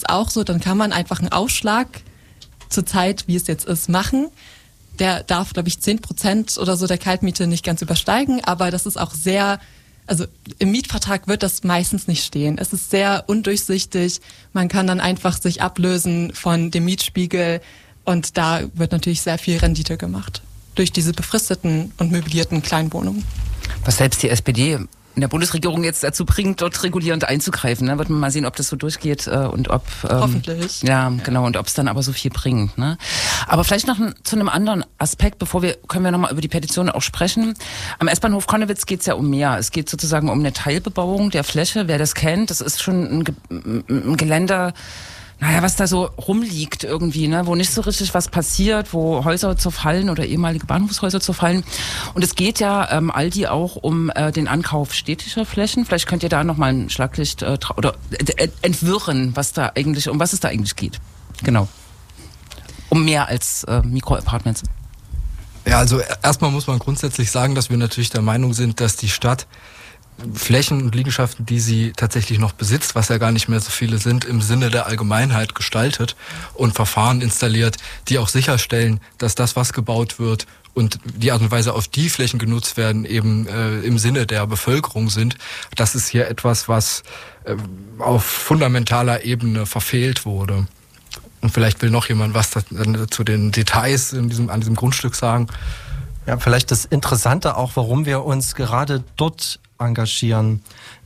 auch so, dann kann man einfach einen Aufschlag zur Zeit, wie es jetzt ist, machen. Der darf, glaube ich, 10% oder so der Kaltmiete nicht ganz übersteigen, aber das ist auch sehr, also im Mietvertrag wird das meistens nicht stehen. Es ist sehr undurchsichtig, man kann dann einfach sich ablösen von dem Mietspiegel und da wird natürlich sehr viel Rendite gemacht durch diese befristeten und möblierten Kleinwohnungen. Was selbst die SPD in der Bundesregierung jetzt dazu bringt, dort regulierend einzugreifen. Ne? Wird man mal sehen, ob das so durchgeht und ob... Hoffentlich. Ja, genau, und ob es dann aber so viel bringt. Ne? Aber vielleicht noch zu einem anderen Aspekt, können wir nochmal über die Petition auch sprechen. Am S-Bahnhof Connewitz geht es ja um mehr. Es geht sozusagen um eine Teilbebauung der Fläche. Wer das kennt, das ist schon ein Geländer, was da so rumliegt irgendwie, ne, wo nicht so richtig was passiert, wo Häuser zerfallen oder ehemalige Bahnhofshäuser zerfallen. Und es geht ja Aldi auch um den Ankauf städtischer Flächen. Vielleicht könnt ihr da nochmal ein Schlaglicht oder entwirren, um was es da eigentlich geht. Genau. Um mehr als Mikroapartments. Ja, also erstmal muss man grundsätzlich sagen, dass wir natürlich der Meinung sind, dass die Stadt Flächen und Liegenschaften, die sie tatsächlich noch besitzt, was ja gar nicht mehr so viele sind, im Sinne der Allgemeinheit gestaltet und Verfahren installiert, die auch sicherstellen, dass das, was gebaut wird und die Art und Weise, auf die Flächen genutzt werden, eben im Sinne der Bevölkerung sind. Das ist hier etwas, was auf fundamentaler Ebene verfehlt wurde. Und vielleicht will noch jemand was zu den Details an diesem Grundstück sagen. Ja, vielleicht das Interessante auch, warum wir uns gerade dort engagieren,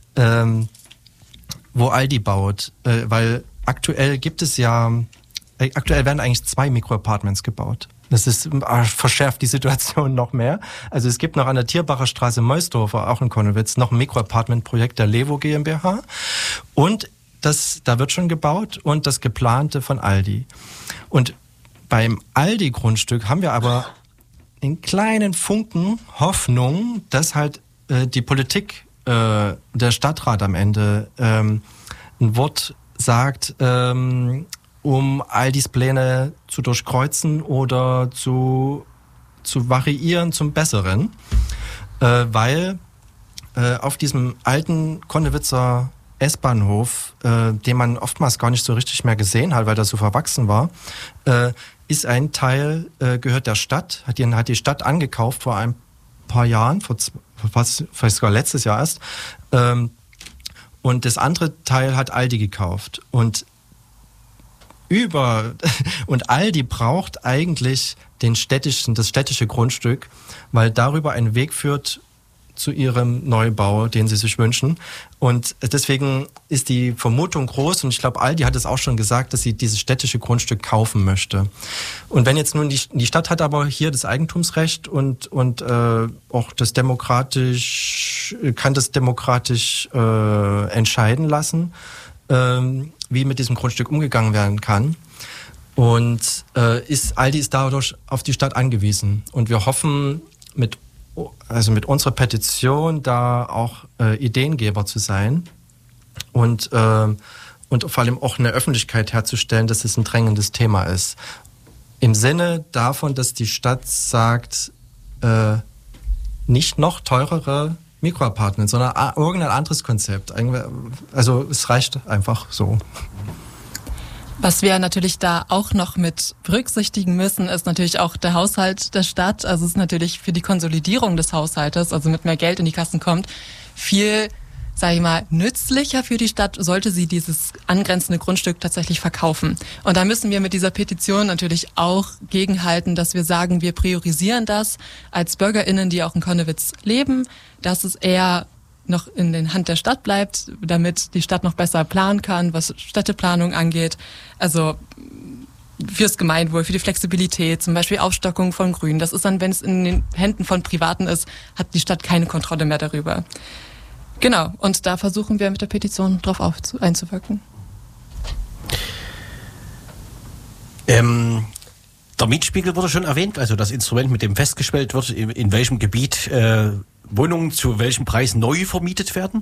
wo Aldi baut, weil aktuell werden eigentlich 2 Mikroapartments gebaut. Das verschärft die Situation noch mehr. Also es gibt noch an der Tierbacher Straße Meusdorfer, auch in Connewitz, noch ein Mikroapartmentprojekt der Levo GmbH und da wird schon gebaut und das geplante von Aldi. Und beim Aldi-Grundstück haben wir aber einen kleinen Funken Hoffnung, dass halt die Politik, der Stadtrat am Ende ein Wort sagt, um Aldis Pläne zu durchkreuzen oder zu variieren zum Besseren, weil auf diesem alten Connewitzer S-Bahnhof, den man oftmals gar nicht so richtig mehr gesehen hat, weil der so verwachsen war, ist ein Teil, gehört der Stadt, hat die Stadt angekauft vor ein paar Jahren, vielleicht sogar letztes Jahr erst. Und das andere Teil hat Aldi gekauft. Und Aldi braucht eigentlich das städtische Grundstück, weil darüber ein Weg führt zu ihrem Neubau, den sie sich wünschen. Und deswegen ist die Vermutung groß, und ich glaube, Aldi hat es auch schon gesagt, dass sie dieses städtische Grundstück kaufen möchte. Und wenn jetzt nun die Stadt hat aber hier das Eigentumsrecht und auch das demokratisch entscheiden lassen, wie mit diesem Grundstück umgegangen werden kann. Und Aldi ist dadurch auf die Stadt angewiesen. Und wir hoffen mit unserer Petition da auch Ideengeber zu sein und vor allem auch eine Öffentlichkeit herzustellen, dass es ein drängendes Thema ist. Im Sinne davon, dass die Stadt sagt, nicht noch teurere Mikroapartments, sondern irgendein anderes Konzept. Also es reicht einfach so. Was wir natürlich da auch noch mit berücksichtigen müssen, ist natürlich auch der Haushalt der Stadt. Also es ist natürlich für die Konsolidierung des Haushaltes, also mit mehr Geld in die Kassen kommt, viel, sage ich mal, nützlicher für die Stadt, sollte sie dieses angrenzende Grundstück tatsächlich verkaufen. Und da müssen wir mit dieser Petition natürlich auch gegenhalten, dass wir sagen, wir priorisieren das als BürgerInnen, die auch in Connewitz leben, dass es eher noch in den Hand der Stadt bleibt, damit die Stadt noch besser planen kann, was Städteplanung angeht. Also fürs Gemeinwohl, für die Flexibilität, zum Beispiel Aufstockung von Grün. Das ist dann, wenn es in den Händen von Privaten ist, hat die Stadt keine Kontrolle mehr darüber. Genau, und da versuchen wir mit der Petition drauf einzuwirken. Der Mietspiegel wurde schon erwähnt, also das Instrument, mit dem festgestellt wird, in welchem Gebiet Wohnungen zu welchem Preis neu vermietet werden.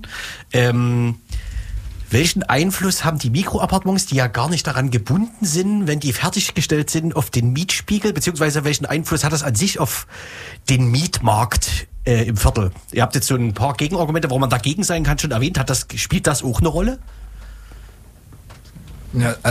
Welchen Einfluss haben die Mikroappartements, die ja gar nicht daran gebunden sind, wenn die fertiggestellt sind, auf den Mietspiegel, beziehungsweise welchen Einfluss hat das an sich auf den Mietmarkt im Viertel? Ihr habt jetzt so ein paar Gegenargumente, warum man dagegen sein kann, schon erwähnt. Spielt das auch eine Rolle? Ja,